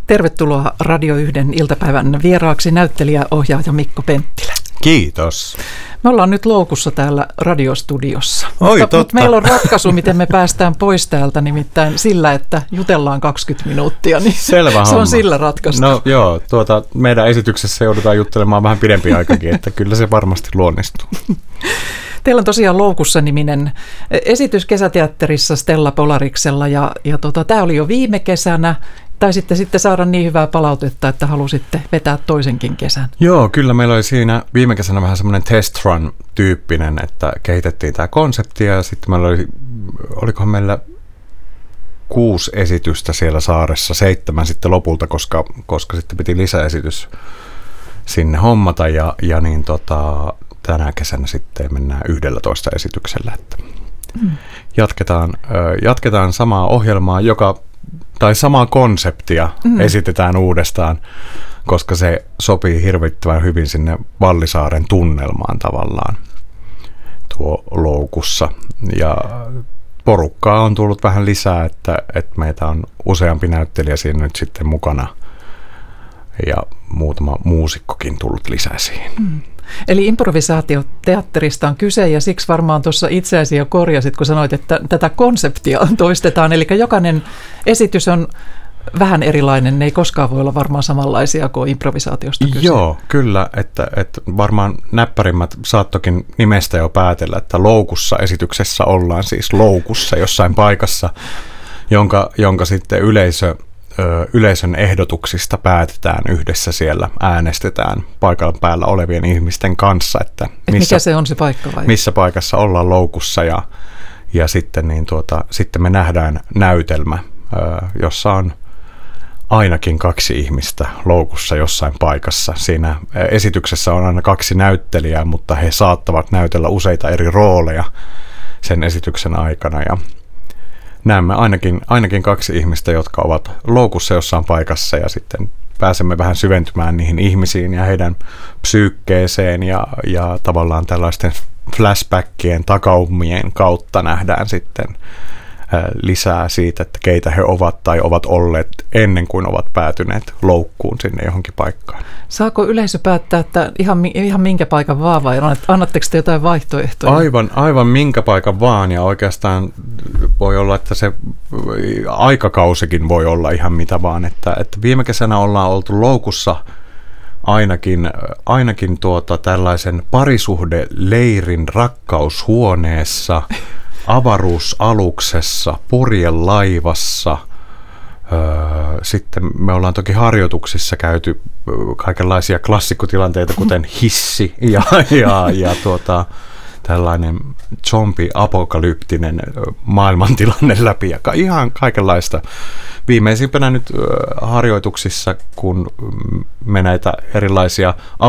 Tervetuloa Radio 1 iltapäivän vieraaksi näyttelijä-ohjaaja Mikko Penttilä. Kiitos. Me ollaan nyt loukussa täällä radiostudiossa. Mutta meillä on ratkaisu, miten me päästään pois täältä, nimittäin sillä, että jutellaan 20 minuuttia. Niin selvä homma. Se on sillä ratkaistu. No joo, meidän esityksessä joudutaan juttelemaan vähän pidempi aikakin, että kyllä se varmasti luonnistuu. Teillä on tosiaan Loukussa-niminen esitys Kesäteatterissa Stella Polariksella ja tämä oli jo viime kesänä. Taisitte sitten saada niin hyvää palautetta, että halusitte vetää toisenkin kesän. Joo, kyllä meillä oli siinä viime kesänä vähän semmoinen test run -tyyppinen, että kehitettiin tämä konsepti ja sitten olikohan meillä 6 esitystä siellä saaressa, 7 sitten lopulta, koska sitten piti lisäesitys sinne hommata ja niin tänä kesänä sitten mennään 11 esityksellä, että jatketaan samaa ohjelmaa, tai samaa konseptia esitetään uudestaan, koska se sopii hirvittävän hyvin sinne Vallisaaren tunnelmaan tavallaan tuo Loukussa. Ja porukkaa on tullut vähän lisää, että meitä on useampi näyttelijä siinä nyt sitten mukana ja muutama muusikkokin tullut lisää siihen. Eli improvisaatioteatterista on kyse ja siksi varmaan tuossa itseäsi jo korjasit, kun sanoit, että tätä konseptia toistetaan. Eli jokainen esitys on vähän erilainen, ne ei koskaan voi olla varmaan samanlaisia kuin improvisaatiosta kyse. Joo, kyllä, että varmaan näppärimmät saattokin nimestä jo päätellä, että Loukussa esityksessä ollaan siis loukussa jossain paikassa, jonka sitten yleisön ehdotuksista päätetään yhdessä siellä, äänestetään paikan päällä olevien ihmisten kanssa, että mikä se on se paikka vai? Missä paikassa ollaan loukussa ja sitten, sitten me nähdään näytelmä, jossa on ainakin 2 ihmistä loukussa jossain paikassa. Siinä esityksessä on aina 2 näyttelijää, mutta he saattavat näytellä useita eri rooleja sen esityksen aikana ja näemme ainakin 2 ihmistä, jotka ovat loukussa jossain paikassa ja sitten pääsemme vähän syventymään niihin ihmisiin ja heidän psyykkeeseen ja tavallaan tällaisten flashbackien takaumien kautta nähdään sitten lisää siitä, että keitä he ovat tai ovat olleet ennen kuin ovat päätyneet loukkuun sinne johonkin paikkaan. Saako yleisö päättää, että ihan minkä paikan vaan vai annatteko te jotain vaihtoehtoja? Aivan minkä paikan vaan ja oikeastaan voi olla, että se aikakausikin voi olla ihan mitä vaan. Että viime kesänä ollaan oltu loukussa ainakin tällaisen parisuhdeleirin rakkaushuoneessa, avaruusaluksessa, purjelaivassa. Sitten me ollaan toki harjoituksissa käyty kaikenlaisia klassikkotilanteita, kuten hissi ja tällainen zombi-apokalyptinen maailmantilanne läpi ja ihan kaikenlaista. Viimeisimpänä nyt harjoituksissa, kun me näitä erilaisia